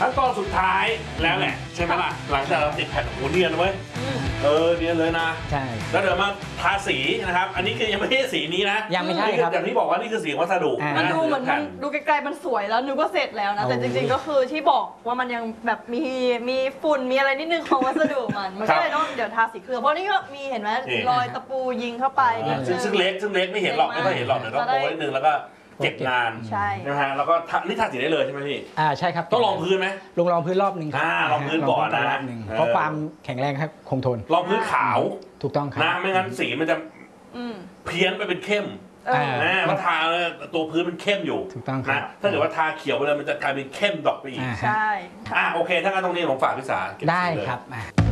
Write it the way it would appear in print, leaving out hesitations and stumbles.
ขั้นตอนสุดท้ายแล้วแหละใช่ไหมล่ะหลังจากเราติดแผ่นโอ้เนียนเว้ยเนียนเลยนะใช่แล้วเดี๋ยวมาทาสีนะครับอันนี้คือยังไม่ใช่สีนี้นะยังไม่ใช่ครับอย่างที่บอกว่านี่คือสีวัสดุมันดูเหมือนมันดูไกลๆมันสวยแล้วนึกว่าเสร็จแล้วนะแต่จริงๆก็คือที่บอกว่ามันยังแบบมีฝุ่นมีอะไรนิดนึงของวัสดุมันก็เลยต้องเดี๋ยวทาสีเคลือบเพราะนี่ก็มีเห็นไหมรอยตะปูยิงเข้าไปซึ่งเล็กไม่เห็นหรอกไม่ค่อยเห็นหรอกเดี๋ยวต้องโปรนิดนึงแล้วก็เก็บงานใช่นะฮะแล้วก็นี่ทาสีได้เลยใช่ไหมพี่ใช่ครับต้องลองพื้นไหมลองพื้นรอบหนึ่งลองพื้นก่อนนะเพราะความแข็งแรงครับคงทนลองพื้นขาวถูกต้องครับนะไม่งั้นสีมันจะเพี้ยนไปเป็นเข้มมันทาตัวพื้นมันเข้มอยู่ถูกต้องครับถ้าเกิดว่าทาเขียวไปเลยมันจะกลายเป็นเข้มดอกไปอีกใช่โอเคถ้างั้นตรงนี้ผมฝากพี่สาได้ครับ